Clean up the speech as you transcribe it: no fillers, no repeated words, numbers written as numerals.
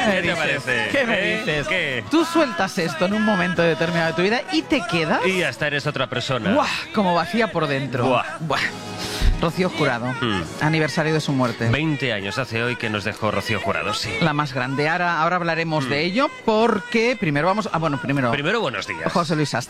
¿Qué te parece? ¿Qué me dices? ¿Qué? Tú sueltas esto en un momento determinado de tu vida y te quedas... Y hasta eres otra persona. ¡Buah! Como vacía por dentro. Buah. ¡Buah! Rocío Jurado, aniversario de su muerte. 20 años hace hoy que nos dejó Rocío Jurado, sí. La más grande. Ahora hablaremos de ello porque primero vamos... primero Primero, buenos días. José Luis Sastre.